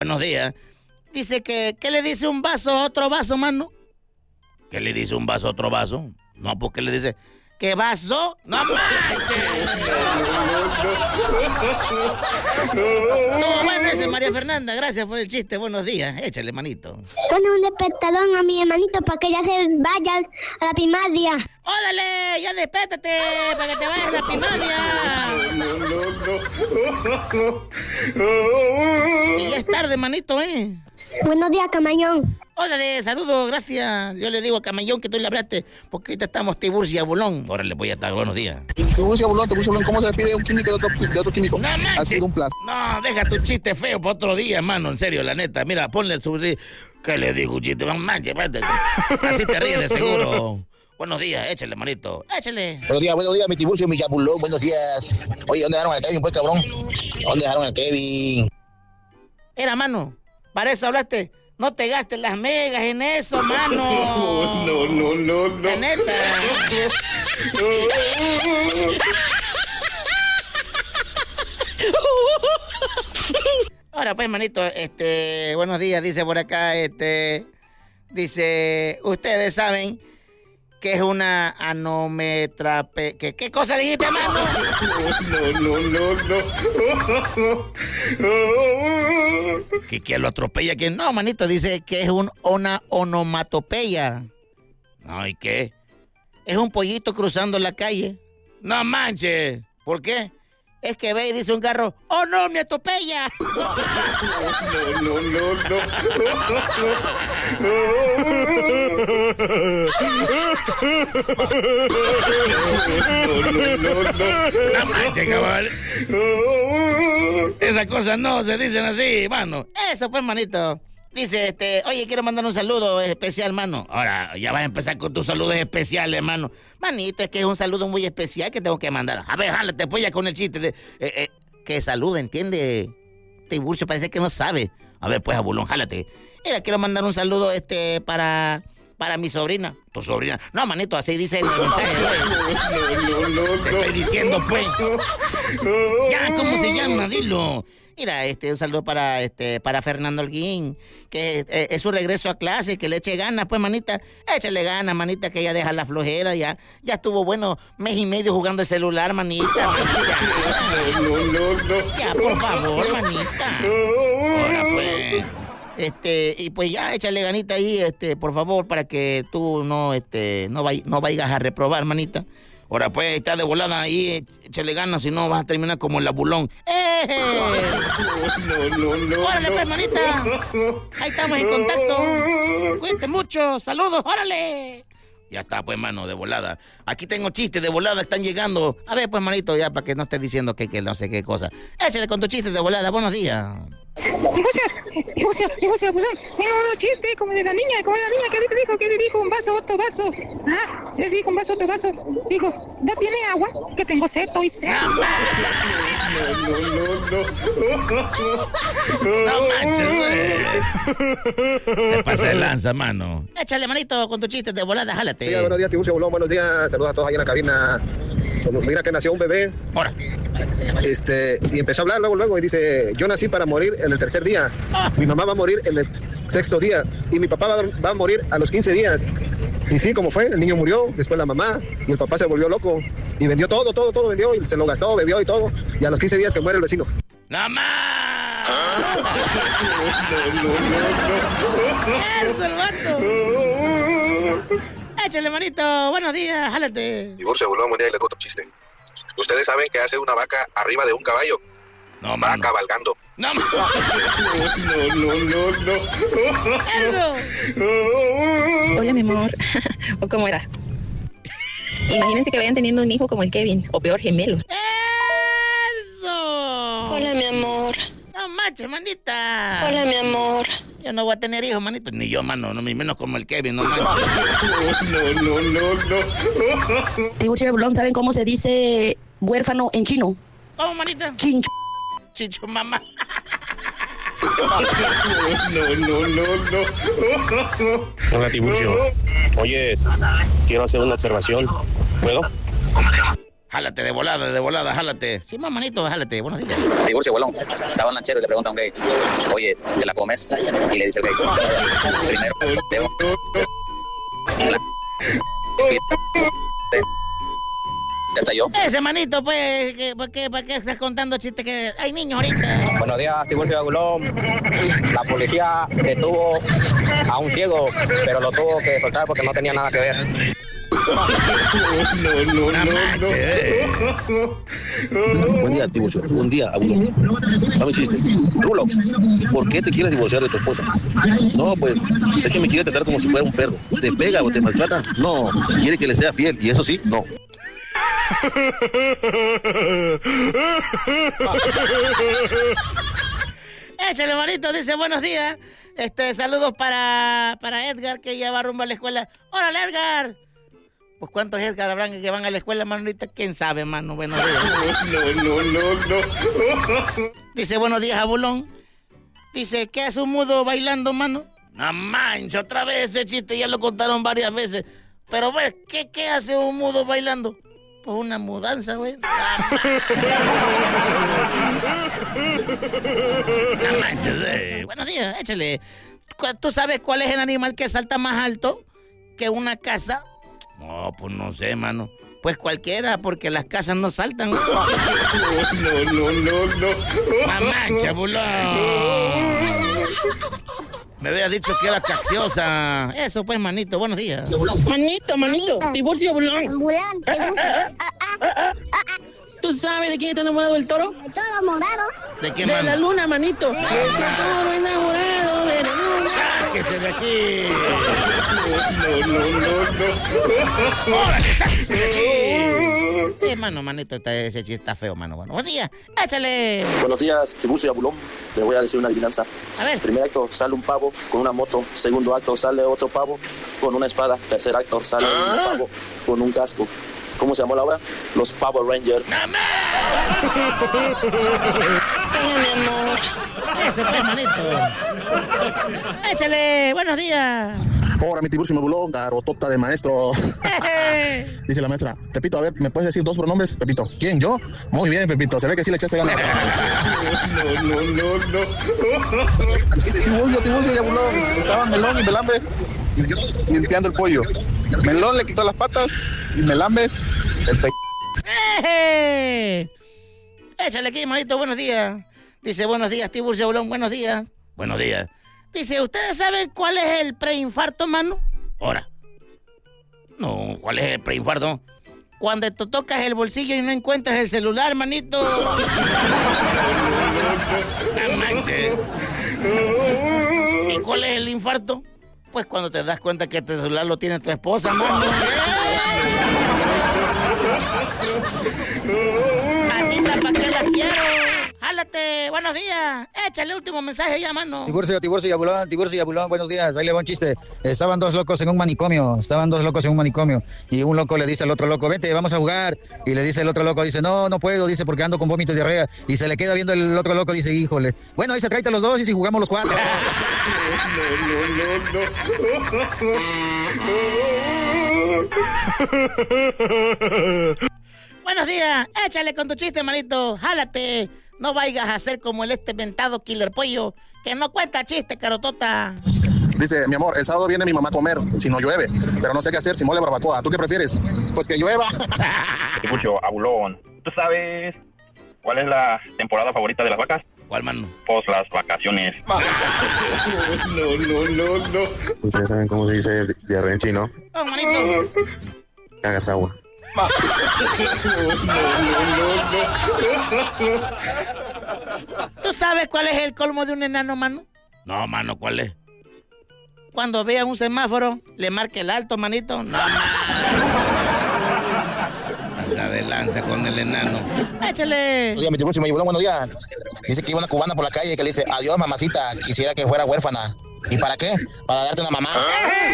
Buenos días. Dice que, ¿qué le dice un vaso a otro vaso, mano? ¿Qué le dice un vaso a otro vaso? No, porque le dice, ¿qué vaso? ¡No manches! No, bueno, ese María Fernanda, gracias por el chiste, buenos días. Échale, manito. Pone un despertador a mi hermanito para que ya se vaya a la primaria. ¡Ódale! ¡Ya despértate! ¡Para que te vayas a la primaria! Y ya es tarde, manito, ¿eh? Buenos días, Camellón. Órale, saludos, gracias. Yo le digo a Camellón que tú le hablaste, porque ahorita estamos Tiburcio y Abulón. Órale, voy a estar, buenos días. Tiburcio y Abulón, ¿cómo se despide un químico de otro químico? No manches. Ha sido un placer. No, deja tu chiste feo para otro día, hermano, en serio, la neta. Mira, ponle el subir. ¿Qué le digo, un chiste? No manches, así te ríes de seguro. Buenos días, échale, manito, échale. Buenos días, mi Tiburcio, mi Abulón, buenos días. Oye, ¿dónde dejaron al Kevin, pues, cabrón? ¿Dónde dejaron al Kevin? Era, mano, para eso hablaste. No te gastes las megas en eso, mano. No. La neta. Ahora pues, manito, buenos días, dice por acá, dice, ustedes saben que es una anometrape... ¿Qué cosa dijiste, mano? No. ¿Que lo atropella? ¿Quién? No, manito, dice que es una onomatopeya. No, ¿y qué? Es un pollito cruzando la calle. No manches. ¿Por qué? Es que ve y dice un carro, ¡oh no, me atropella! No. No manches, cabal. Esas cosas no se dicen así, mano. Eso pues, manito. Dice, oye, quiero mandar un saludo especial, mano. Ahora, ya vas a empezar con tus saludos especiales, mano. Manito, es que es un saludo muy especial que tengo que mandar. A ver, jálate, pues ya con el chiste. Que saluda, ¿entiende? Tiburcio parece que no sabe. A ver, pues, Abulón, jálate. Mira, quiero mandar un saludo, para mi sobrina. ¿Tu sobrina? No, manito, así dice el mensaje. No. Te estoy diciendo, pues. Ya, ¿cómo se llama? Dilo. Mira, un saludo para Fernando Holguín, que es su regreso a clase, que le eche ganas, pues, manita. Échale ganas, manita, que ella deja la flojera, ya estuvo bueno mes y medio jugando el celular, manita. No. Ya, por favor, manita. Ahora, pues, y pues ya, échale ganita ahí, por favor, para que tú no vayas a reprobar, manita. Ahora pues, está de volada ahí, échale ganas, si no vas a terminar como el Abulón. No. Órale, pues, manita. Ahí estamos en contacto. Cuídate mucho, saludos, órale. Ya está, pues, mano, de volada. Aquí tengo chistes de volada, están llegando. A ver, pues, manito, ya para que no estés diciendo que no sé qué cosa. Échale con tu chiste de volada, buenos días. Tiburcio, Abulón, un chiste como de la niña que le dijo un vaso, otro vaso. Ah, le dijo un vaso, otro vaso. Dijo, ¿no tiene agua? Que tengo sed, estoy sed. No manches, güey. Te pasa de lanza, mano. Échale, manito, con tu chiste de volada, jálate. Sí, buenos días, Tiburcio, Abulón, buenos días. Saludos a todos ahí en la cabina. Mira que nació un bebé. Ahora. Y empezó a hablar luego y dice, yo nací para morir en el tercer día. Mi mamá va a morir en el sexto día y mi papá va a morir a los 15 días. Y sí, como fue, el niño murió, después la mamá y el papá se volvió loco y vendió todo vendió y se lo gastó, bebió y todo. Y a los 15 días que muere el vecino. ¡No más! ¡Eso, el vato! Échale, manito, buenos días, jálate. Tiburcio, Abulón, buen día y les cuento un chiste. ¿Ustedes saben qué hace una vaca arriba de un caballo? No, va cabalgando. No. Eso. Hola, mi amor. ¿O cómo era? Imagínense que vayan teniendo un hijo como el Kevin, o peor, gemelos. ¡Eso! Hola, mi amor. No manches, manita. Hola, mi amor. Yo no voy a tener hijos, manito. Ni yo, mano. No, ni menos como el Kevin, no manches. No. Tiburcio y Abulón, ¿saben cómo se dice huérfano en chino? ¿Cómo, manita? Chinchu. Chichu, mamá. No. Hola, Tiburcio. Oye, quiero hacer una observación. ¿Puedo? Jálate de volada, jálate. Sí, manito, jálate. Buenos días. Tiburcio, bolón. Estaba un lanchero y le pregunta a un gay, oye, ¿te la comes? Y le dice el gay, primero, ¿ya está yo? Ese manito, pues, ¿para qué estás contando chistes que hay niños ahorita? Buenos días, Tiburcio de Bulón. La policía detuvo a un ciego, pero lo tuvo que soltar porque no tenía nada que ver. No. Buen día, Tiburcio. Buen día, Abulón. No me hiciste. Rulo, ¿por qué te quieres divorciar de tu esposa? No, pues, es que me quiere tratar como si fuera un perro. ¿Te pega o te maltrata? No. Quiere que le sea fiel, y eso sí, no. Échale, manito, dice buenos días. Saludos para Edgar, que ya va rumbo a la escuela. ¡Órale, Edgar! Pues ¿cuántos Edgar habrán que van a la escuela, manita? ¿Quién sabe, mano? Buenos días. No. Dice buenos días, Abulón. Dice, ¿qué hace un mudo bailando, mano? No mancha, otra vez ese chiste, ya lo contaron varias veces. Pero, ¿ves? ¿Qué hace un mudo bailando? Pues una mudanza, güey. No manches, Buenos días, échale. ¿Tú sabes cuál es el animal que salta más alto que una casa? No, pues no sé, mano. Pues cualquiera, porque las casas no saltan. No. Mamá, Bulón. Me había dicho que era cacciosa. Eso pues, manito, buenos días. Manito. Tiburcio Bulón. Bulón. ¿Tú sabes de quién está enamorado el toro? El toro morado. ¿De qué, De mano? la luna, manito. El toro enamorado de la luna. ¡Sáquese de aquí! No. ¡Órale, sáquese de aquí! Manito, ese chiste está feo, mano. Bueno, buenos días, échale. Buenos días, Tiburcio y Abulón. Les voy a decir una adivinanza. A ver. Primer acto, sale un pavo con una moto. Segundo acto, sale otro pavo con una espada. Tercer acto, sale un pavo con un casco. ¿Cómo se llamó la obra? Los Power Rangers. Ese pues, manito. Échale, buenos días. Ahora mi Tiburcio me buló, garotota de maestro. Dice la maestra, Pepito, a ver, ¿me puedes decir 2 pronombres? Pepito, ¿quién? ¿Yo? Muy bien, Pepito, se ve que sí le echaste ganas. No. Dice Tiburcio y Abulón, estaban Melón y Melambes limpiando el pollo. Melón le quitó las patas y Melambes el Échale aquí, manito, buenos días. Dice, buenos días, Tiburcio Bulón, buenos días. Buenos días. Dice, ¿ustedes saben cuál es el preinfarto, mano? Ahora. No, ¿cuál es el preinfarto? Cuando te tocas el bolsillo y no encuentras el celular, manito. No manches. ¿Y cuál es el infarto? Pues cuando te das cuenta que este celular lo tiene tu esposa, mano. Matita, ¿para qué las quiero? Jálate, buenos días. Échale último mensaje ya, mano. Tiburcio y Abulón, buenos días. Ahí le va un chiste. Estaban dos locos en un manicomio. Y un loco le dice al otro loco, vete, vamos a jugar. Y le dice el otro loco, dice, no puedo, dice, porque ando con vómito y diarrea. Y se le queda viendo el otro loco, dice, híjole. Bueno, dice, tráete a los dos y si jugamos los 4. Buenos días. Échale con tu chiste, manito. Jálate. No vayas a ser como el mentado Killer Pollo, que no cuenta chiste, carotota. Dice, mi amor, el sábado viene mi mamá a comer, si no llueve, pero no sé qué hacer, si mole barbacoa. ¿Tú qué prefieres? Pues que llueva. Tiburcio, Abulón, ¿tú sabes cuál es la temporada favorita de las vacas? ¿Cuál, mano? Pues las vacaciones. No. ¿Ustedes saben cómo se dice diarrea en chino? Oh, manito. Cagas agua. ¿Tú sabes cuál es el colmo de un enano, mano? No, mano, ¿cuál es? Cuando vea un semáforo, le marque el alto, manito. No, pasa de lanza con el enano. Échale. Oye, mi Tiburcio, buenos días. Dice que iba una cubana por la calle que le dice, adiós, mamacita, quisiera que fuera huérfana. ¿Y para qué? Para darte una mamá.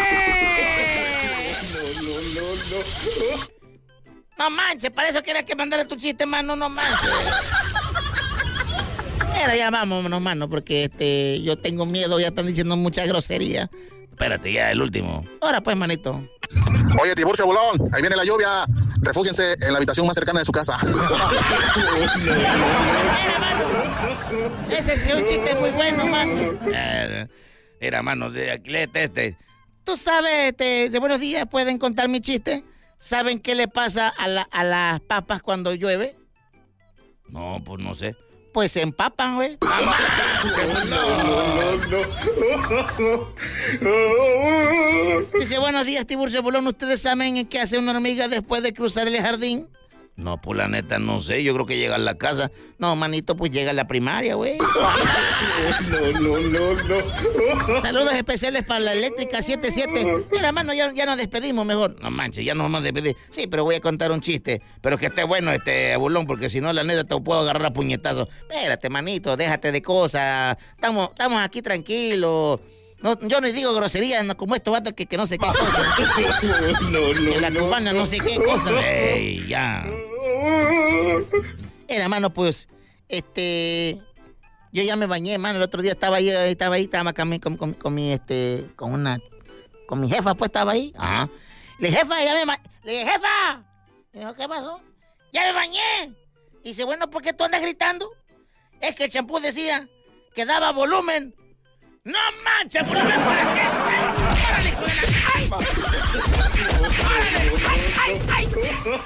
No manches, para eso querías que mandara tu chiste, mano, no manches. Mira, ya vámonos, mano, porque yo tengo miedo, ya están diciendo mucha grosería. Espérate, ya el último. Ahora pues, manito. Oye, Tiburcio Bulón, ahí viene la lluvia. refúgiense en la habitación más cercana de su casa. Ese es un chiste muy bueno, mano. Mira, mano, de tú sabes, de buenos días, ¿pueden contar mi chiste? ¿Saben qué le pasa a las papas cuando llueve? No, pues no sé. Pues se empapan, güey. Dice, buenos días, Tiburcio Bolón. ¿Ustedes saben qué hace una hormiga después de cruzar el jardín? No, pues la neta, no sé. Yo creo que llega a la casa. No, manito, pues llega a la primaria, güey. No. Saludos especiales para la eléctrica 77. Mira, mano, ya nos despedimos mejor. No manches, ya nos vamos a despedir. Sí, pero voy a contar un chiste. Pero que esté bueno, Bulón, porque si no, la neta, te puedo agarrar a puñetazos. Espérate, manito, déjate de cosas. Estamos aquí tranquilos. No, yo no digo groserías, no, como estos vatos que no sé qué cosa. Que la cubana no sé qué cosa. Ey, ya. Hermano, pues, yo ya me bañé, hermano. El otro día estaba acá con mi jefa, pues estaba ahí. Ajá. Le dije, jefa. Le dijo, ¿qué pasó? Ya me bañé. Dice, bueno, ¿por qué tú andas gritando? Es que el champú decía que daba volumen. ¡No manches, volumen para qué! ¡Órale, hijo de la... ¡Ay! ¡Órale! ¡Ay!